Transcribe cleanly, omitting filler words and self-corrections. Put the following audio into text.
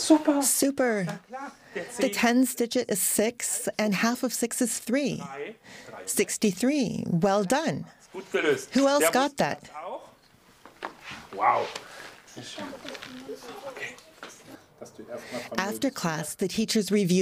super. Super. The tens digit is 6, and half of 6 is 3. 63. Well done. Gut gelöst. Who else Wer got wusste that? das auch? Wow. After class, the teachers review